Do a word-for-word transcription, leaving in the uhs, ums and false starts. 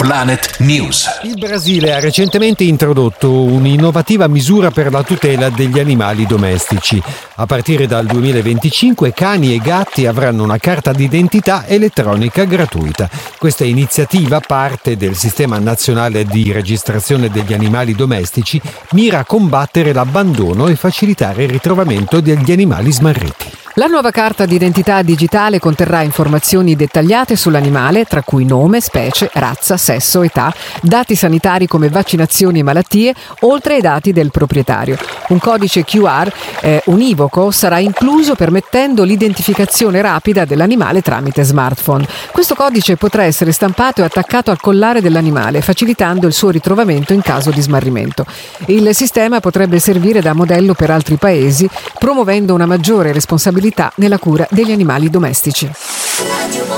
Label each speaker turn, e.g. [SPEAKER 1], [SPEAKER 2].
[SPEAKER 1] Planet News.
[SPEAKER 2] Il Brasile ha recentemente introdotto un'innovativa misura per la tutela degli animali domestici. A partire dal duemilaventicinque cani e gatti avranno una carta d'identità elettronica gratuita. Questa iniziativa, parte del Sistema Nazionale di Registrazione degli Animali Domestici, mira a combattere l'abbandono e facilitare il ritrovamento degli animali smarriti.
[SPEAKER 3] La nuova carta d'identità digitale conterrà informazioni dettagliate sull'animale, tra cui nome, specie, razza, sesso, età, dati sanitari come vaccinazioni e malattie, oltre ai dati del proprietario. Un codice Q R eh, univoco sarà incluso, permettendo l'identificazione rapida dell'animale tramite smartphone. Questo codice potrà essere stampato e attaccato al collare dell'animale, facilitando il suo ritrovamento in caso di smarrimento. Il sistema potrebbe servire da modello per altri paesi, promuovendo una maggiore responsabilità nella cura degli animali domestici.